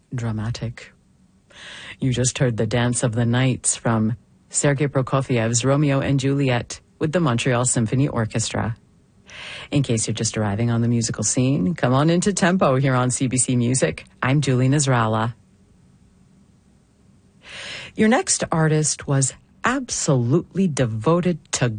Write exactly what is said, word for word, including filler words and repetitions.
dramatic. You just heard The Dance of the Nights from Sergei Prokofiev's Romeo and Juliet with the Montreal Symphony Orchestra. In case you're just arriving on the musical scene, come on into Tempo here on C B C Music. I'm Julie Nasrallah. Your next artist was absolutely devoted to